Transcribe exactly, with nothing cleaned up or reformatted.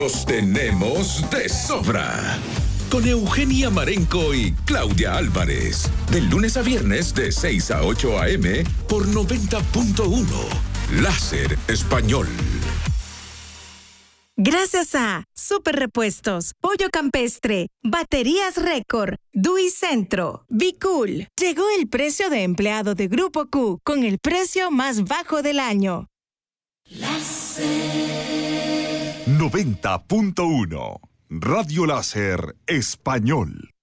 Los tenemos de sobra. Con Eugenia Marenco y Claudia Álvarez. De lunes a viernes de seis a ocho a eme por noventa punto uno. Láser Español. Gracias a Super Repuestos, Pollo Campestre, Baterías Récord, Dui Centro, Bicool. Llegó el precio de empleado de Grupo Q con el precio más bajo del año. noventa punto uno. Radio Láser Español.